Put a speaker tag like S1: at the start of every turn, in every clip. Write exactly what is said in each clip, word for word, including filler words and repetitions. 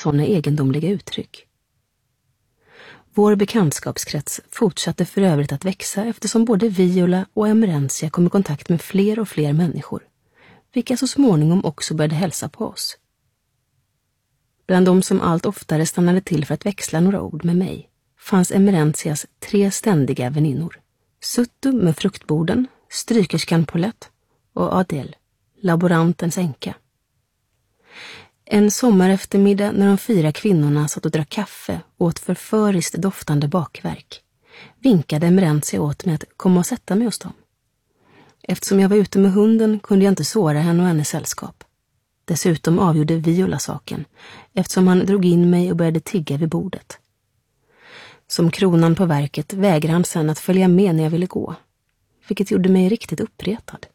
S1: sådana egendomliga uttryck. Vår bekantskapskrets fortsatte för övrigt att växa eftersom både Viola och Emerentia kom i kontakt med fler och fler människor, vilka så småningom också började hälsa på oss. Bland de som allt oftare stannade till för att växla några ord med mig fanns Emerentias tre ständiga väninnor. Suttu med fruktborden, strykerskan Paulette och Adele, laborantens änka. En sommar eftermiddag när de fyra kvinnorna satt och drack kaffe och åt förföriskt doftande bakverk vinkade Emerentia åt mig att komma och sätta mig hos dem. Eftersom jag var ute med hunden kunde jag inte såra henne och hennes sällskap. Dessutom avgjorde Viola saken, eftersom han drog in mig och började tigga vid bordet. Som kronan på verket vägrade han sedan att följa med när jag ville gå, vilket gjorde mig riktigt uppretad.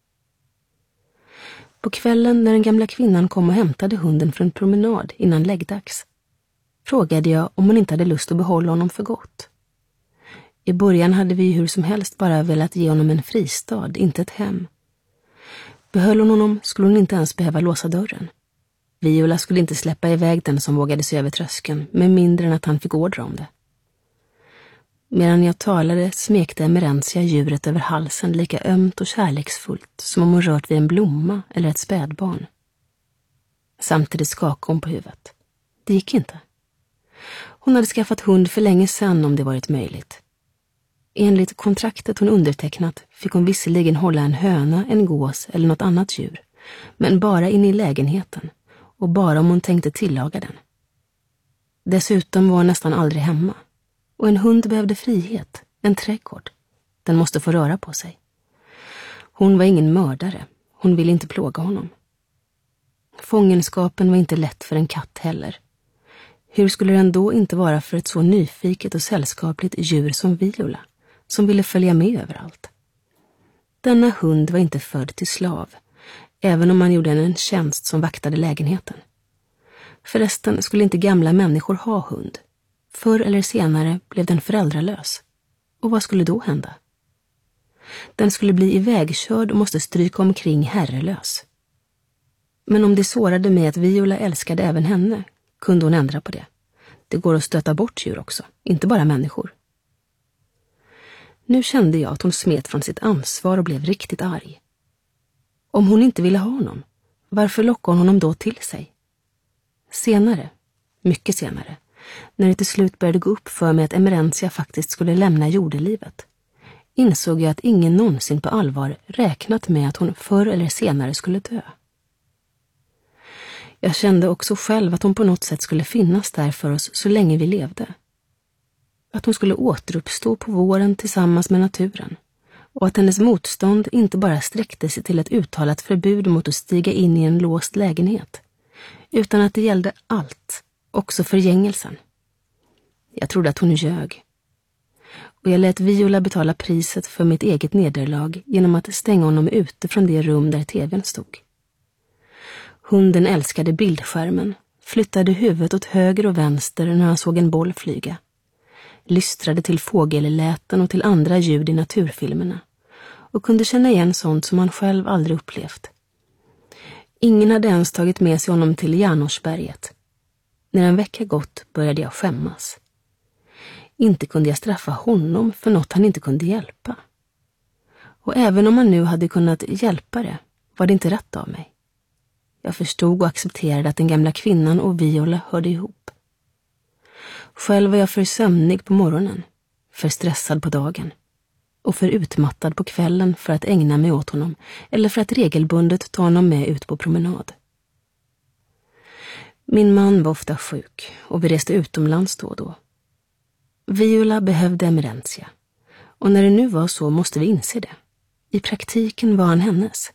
S1: På kvällen när den gamla kvinnan kom och hämtade hunden för en promenad innan läggdags frågade jag om hon inte hade lust att behålla honom för gott. I början hade vi hur som helst bara velat ge honom en fristad, inte ett hem. Behöll hon honom skulle hon inte ens behöva låsa dörren. Viola skulle inte släppa iväg den som vågade sig över tröskeln, med mindre än att han fick order om det. Medan jag talade smekte Emerentia djuret över halsen lika ömt och kärleksfullt som om hon rört vid en blomma eller ett spädbarn. Samtidigt skakade hon på huvudet. Det gick inte. Hon hade skaffat hund för länge sedan om det varit möjligt. Enligt kontraktet hon undertecknat fick hon visserligen hålla en höna, en gås eller något annat djur, men bara inne i lägenheten och bara om hon tänkte tillaga den. Dessutom var hon nästan aldrig hemma. Och en hund behövde frihet, en trädgård. Den måste få röra på sig. Hon var ingen mördare. Hon ville inte plåga honom. Fångenskapen var inte lätt för en katt heller. Hur skulle den då inte vara för ett så nyfiket och sällskapligt djur som Viola, som ville följa med överallt? Denna hund var inte född till slav, även om man gjorde henne en tjänst som vaktade lägenheten. Förresten skulle inte gamla människor ha hund. Förr eller senare blev den föräldralös. Och vad skulle då hända? Den skulle bli ivägkörd och måste stryka omkring herrelös. Men om det sårade mig att Viola älskade även henne, kunde hon ändra på det. Det går att stöta bort djur också, inte bara människor. Nu kände jag att hon smet från sitt ansvar och blev riktigt arg. Om hon inte ville ha honom, varför lockade hon honom då till sig? Senare, mycket senare, när det till slut började gå upp för mig att Emerentia faktiskt skulle lämna jordelivet, insåg jag att ingen någonsin på allvar räknat med att hon förr eller senare skulle dö. Jag kände också själv att hon på något sätt skulle finnas där för oss så länge vi levde. Att hon skulle återuppstå på våren tillsammans med naturen, och att hennes motstånd inte bara sträckte sig till ett uttalat förbud mot att stiga in i en låst lägenhet, utan att det gällde allt, också förgängelsen. Jag trodde att hon ljög. Och jag lät Viola betala priset för mitt eget nederlag genom att stänga honom ute från det rum där tvn stod. Hunden älskade bildskärmen, flyttade huvudet åt höger och vänster när han såg en boll flyga, lystrade till fågelläten och till andra ljud i naturfilmerna och kunde känna igen sånt som han själv aldrig upplevt. Ingen hade ens tagit med sig honom till Järnorsberget. När en vecka gått började jag skämmas. Inte kunde jag straffa honom för något han inte kunde hjälpa. Och även om han nu hade kunnat hjälpa det, var det inte rätt av mig. Jag förstod och accepterade att den gamla kvinnan och Viola hörde ihop. Själv var jag för sömnig på morgonen, för stressad på dagen och för utmattad på kvällen för att ägna mig åt honom eller för att regelbundet ta honom med ut på promenad. Min man var ofta sjuk och vi reste utomlands då och då. Viola behövde Emerentia, och när det nu var så måste vi inse det. I praktiken var han hennes.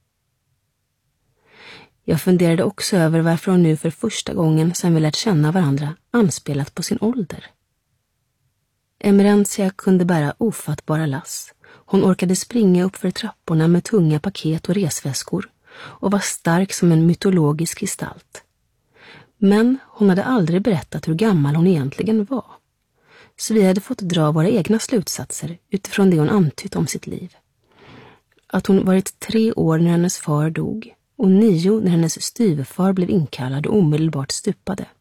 S1: Jag funderade också över varför hon nu för första gången sedan vi lärt känna varandra anspelat på sin ålder. Emerentia kunde bära ofattbara lass. Hon orkade springa upp för trapporna med tunga paket och resväskor och var stark som en mytologisk gestalt. Men hon hade aldrig berättat hur gammal hon egentligen var. Så vi hade fått dra våra egna slutsatser utifrån det hon antytt om sitt liv. Att hon varit tre år när hennes far dog och nio när hennes styvfar blev inkallad och omedelbart stupade.